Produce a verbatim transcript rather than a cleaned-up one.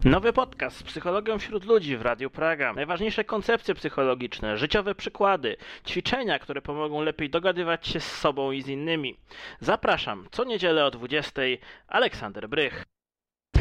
Nowy podcast z psychologią wśród ludzi w Radiu Praga. Najważniejsze koncepcje psychologiczne, życiowe przykłady, ćwiczenia, które pomogą lepiej dogadywać się z sobą i z innymi. Zapraszam, co niedzielę o dwudziestej. Aleksander Brych.